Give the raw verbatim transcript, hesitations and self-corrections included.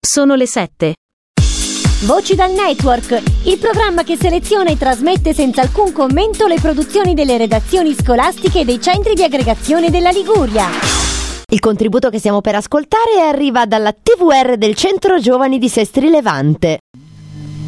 Sono le sette. Voci dal Network, il programma che seleziona e trasmette senza alcun commento le produzioni delle redazioni scolastiche e dei centri di aggregazione della Liguria. Il contributo che stiamo per ascoltare arriva dalla T V R del Centro Giovani di Sestri Levante.